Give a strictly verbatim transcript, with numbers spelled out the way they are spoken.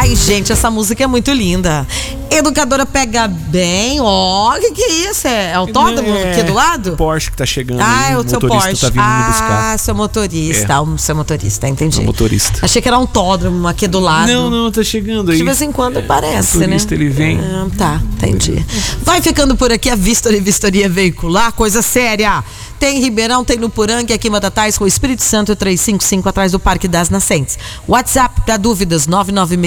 Ai, gente, essa música é muito linda. Educadora pega bem, ó, o que, que é isso? É autódromo é, aqui do lado? Porsche que tá chegando. Ah, aí, é o seu Porsche. Tá vindo ah, me buscar. seu motorista, é. o seu motorista, entendi. É o motorista. Achei que era um autódromo aqui do lado. Não, não, tá chegando aí. De vez em quando parece, o motorista, né? ele vem. Ah, tá, entendi. Vai ficando por aqui a Vistoria Vistoria Veicular, coisa séria. Tem em Ribeirão, tem no Poranga, aqui em Batatais, com o Espírito Santo, trezentos e cinquenta e cinco, atrás do Parque das Nascentes. WhatsApp para dúvidas, nove nove seis